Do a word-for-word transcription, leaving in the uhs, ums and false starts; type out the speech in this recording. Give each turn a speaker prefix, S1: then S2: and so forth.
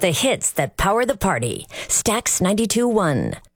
S1: the hits that power the party. Stax ninety-two point one.